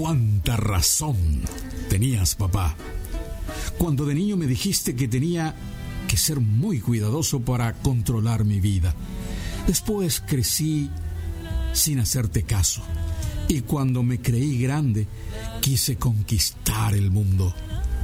Cuánta razón tenías, papá. Cuando de niño me dijiste que tenía que ser muy cuidadoso para controlar mi vida. Después crecí sin hacerte caso. Y cuando me creí grande, quise conquistar el mundo,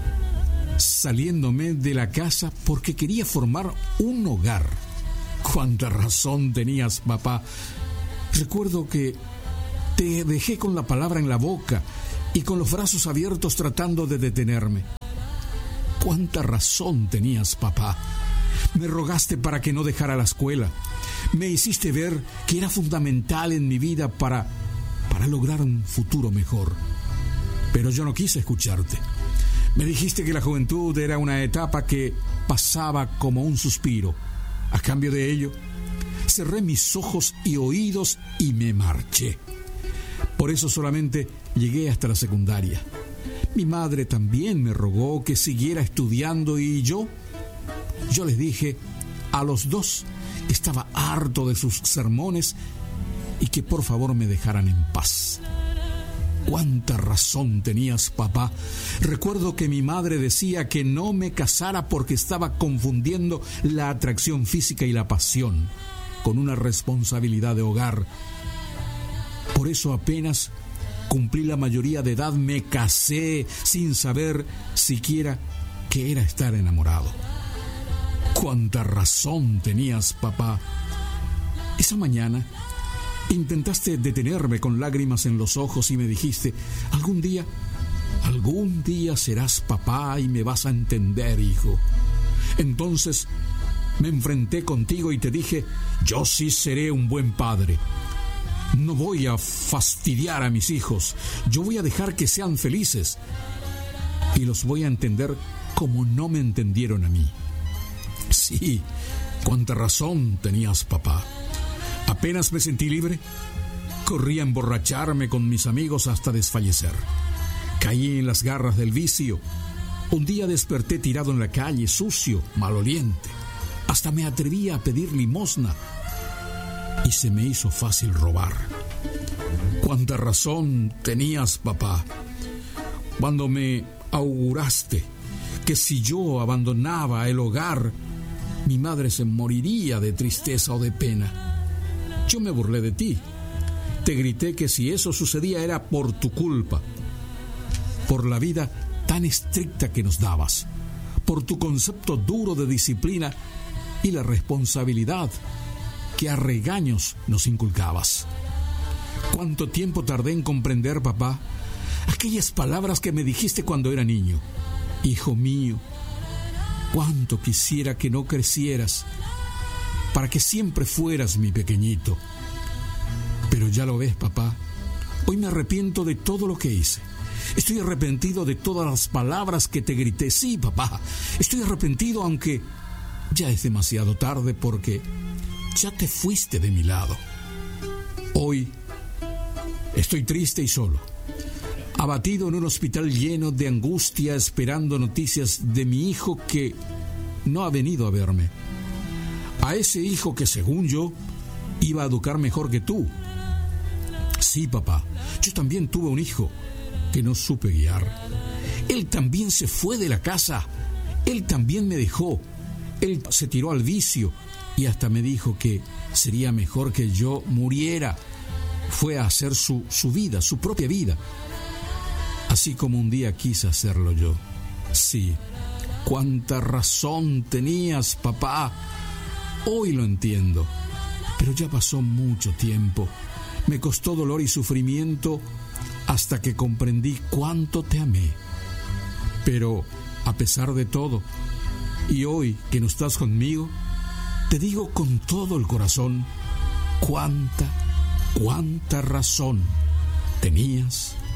saliéndome de la casa porque quería formar un hogar. Cuánta razón tenías, papá. Recuerdo que te dejé con la palabra en la boca y con los brazos abiertos tratando de detenerme. Cuánta razón tenías, papá. Me rogaste para que no dejara la escuela. Me hiciste ver que era fundamental en mi vida para lograr un futuro mejor. Pero yo no quise escucharte. Me dijiste que la juventud era una etapa que pasaba como un suspiro. A cambio de ello, cerré mis ojos y oídos y me marché. Por eso solamente llegué hasta la secundaria. Mi madre también me rogó que siguiera estudiando y yo les dije a los dos que estaba harto de sus sermones y que por favor me dejaran en paz. Cuánta razón tenías, papá. Recuerdo que mi madre decía que no me casara porque estaba confundiendo la atracción física y la pasión con una responsabilidad de hogar. Por eso apenas cumplí la mayoría de edad, me casé sin saber siquiera qué era estar enamorado. Cuánta razón tenías, papá. Esa mañana intentaste detenerme con lágrimas en los ojos y me dijiste: algún día serás papá y me vas a entender, hijo. Entonces me enfrenté contigo y te dije: yo sí seré un buen padre. No voy a fastidiar a mis hijos. Yo voy a dejar que sean felices y los voy a entender como no me entendieron a mí. Sí, cuánta razón tenías, papá. Apenas me sentí libre, corrí a emborracharme con mis amigos hasta desfallecer. Caí en las garras del vicio. Un día desperté tirado en la calle, sucio, maloliente. Hasta me atreví a pedir limosna y se me hizo fácil robar. Cuánta razón tenías, papá, cuando me auguraste que si yo abandonaba el hogar, mi madre se moriría de tristeza o de pena. Yo me burlé de ti. Te grité que si eso sucedía era por tu culpa, por la vida tan estricta que nos dabas, por tu concepto duro de disciplina y la responsabilidad que a regaños nos inculcabas. ¿Cuánto tiempo tardé en comprender, papá, aquellas palabras que me dijiste cuando era niño? Hijo mío, cuánto quisiera que no crecieras, para que siempre fueras mi pequeñito. Pero ya lo ves, papá, hoy me arrepiento de todo lo que hice. Estoy arrepentido de todas las palabras que te grité. Sí, papá, estoy arrepentido, aunque ya es demasiado tarde porque ya te fuiste de mi lado. Hoy estoy triste y solo, abatido en un hospital lleno de angustia, esperando noticias de mi hijo que no ha venido a verme. A ese hijo que, según yo, iba a educar mejor que tú. Sí, papá, yo también tuve un hijo que no supe guiar. Él también se fue de la casa. Él también me dejó. Él se tiró al vicio y hasta me dijo que sería mejor que yo muriera. Fue a hacer su vida, su propia vida, así como un día quise hacerlo yo. Sí, cuánta razón tenías, papá. Hoy lo entiendo, pero ya pasó mucho tiempo. Me costó dolor y sufrimiento hasta que comprendí cuánto te amé. Pero a pesar de todo, y hoy que no estás conmigo, te digo con todo el corazón: cuánta razón tenías,